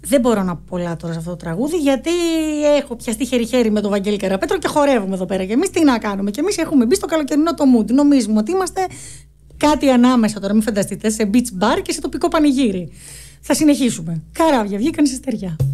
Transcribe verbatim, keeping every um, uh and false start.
Δεν μπορώ να πω πολλά τώρα σε αυτό το τραγούδι, γιατί έχω πιαστεί χέρι-χέρι με τον Βαγγέλη Καραπέτρο και χορεύουμε εδώ πέρα. Και εμείς τι να κάνουμε. Και εμείς έχουμε μπει στο καλοκαιρινό το mood. Νομίζουμε ότι είμαστε κάτι ανάμεσα τώρα, μην φανταστείτε, σε beach bar και σε τοπικό πανηγύρι. Θα συνεχίσουμε. Καράβια βγήκαν σε στεριά.